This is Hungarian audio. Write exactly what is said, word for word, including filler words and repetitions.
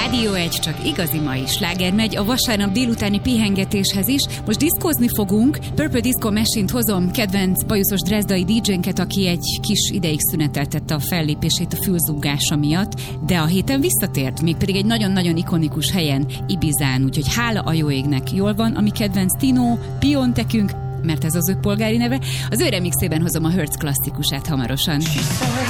Rádió egy, csak igazi mai sláger megy a vasárnap délutáni pihengetéshez is. Most diszkózni fogunk. Purple Disco Machine-t hozom, kedvenc bajuszos drezdai dé dzsénket, aki egy kis ideig szüneteltette a fellépését a fülzúgása miatt, de a héten visszatért, mégpedig egy nagyon-nagyon ikonikus helyen, Ibizán, úgyhogy hála a jó égnek. Jól van, ami kedvenc Tino, Piontekünk, mert ez az ő polgári neve. Az ő remixében hozom a Hertz klasszikusát hamarosan.